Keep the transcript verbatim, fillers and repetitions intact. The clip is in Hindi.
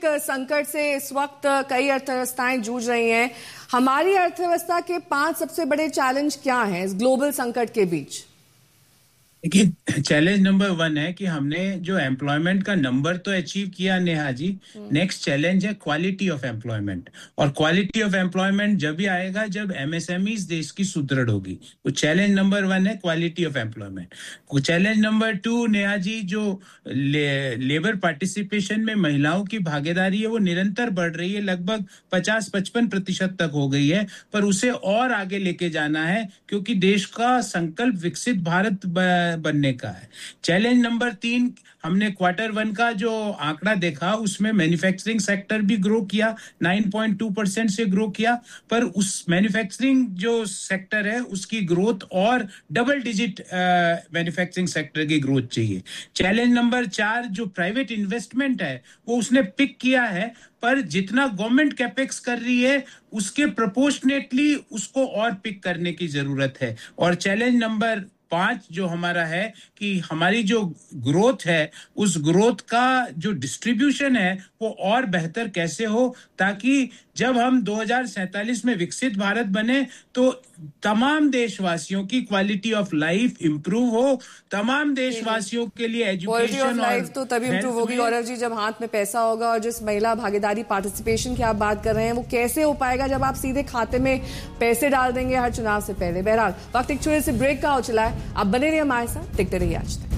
वैश्विक संकट से इस वक्त कई अर्थव्यवस्थाएं जूझ रही हैं। हमारी अर्थव्यवस्था के पांच सबसे बड़े चैलेंज क्या हैं इस ग्लोबल संकट के बीच? देखिए, चैलेंज नंबर वन है कि हमने जो एम्प्लॉयमेंट का नंबर तो अचीव किया नेहा जी। नेक्स्ट चैलेंज है क्वालिटी ऑफ एम्प्लॉयमेंट, और क्वालिटी ऑफ एम्प्लॉयमेंट जब भी आएगा जब एमएसएमईज देश की सुदृढ़ होगी। तो चैलेंज नंबर वन है quality of employment. Challenge number two Neha ji, जो ले, लेबर पार्टिसिपेशन में महिलाओं की भागीदारी है वो निरंतर बढ़ रही है, लगभग पचास पचपन प्रतिशत तक हो गई है, पर उसे और आगे लेके जाना है क्योंकि देश का संकल्प विकसित भारत बनने का है। चैलेंज नंबर तीन, हमने क्वार्टर वन का जो आंकड़ा देखा उसमें मैन्युफैक्चरिंग सेक्टर भी ग्रो किया, नौ पॉइंट दो परसेंट से ग्रो किया, पर उस मैन्युफैक्चरिंग जो सेक्टर है उसकी ग्रोथ और डबल डिजिट मैन्युफैक्चरिंग सेक्टर की ग्रोथ चाहिए। चैलेंज नंबर चार, जो प्राइवेट इन्वेस्टमेंट है वो उसने पिक किया है, पर जितना गवर्नमेंट कैपेक्स कर रही है उसके प्रोपोर्शनेटली उसको और पिक करने की जरूरत है। और चैलेंज नंबर पांच जो हमारा है कि हमारी जो ग्रोथ है उस ग्रोथ का जो डिस्ट्रीब्यूशन है वो और बेहतर कैसे हो, ताकि जब हम दो हज़ार सैंतालीस में विकसित भारत बने तो तमाम देशवासियों की क्वालिटी ऑफ लाइफ इंप्रूव हो, तमाम देशवासियों के लिए एजुकेशन और लाइफ तो तभी इंप्रूव होगी गौरव जी जब हाथ में पैसा होगा। और जिस महिला भागीदारी पार्टिसिपेशन की आप बात कर रहे हैं वो कैसे हो पाएगा जब आप सीधे खाते में पैसे डाल देंगे हर चुनाव से पहले। बहरहाल वक्त एक छोटे से ब्रेक का हो चला है, आप बने रहिए हमारे साथ, देखते रहिए आज तक।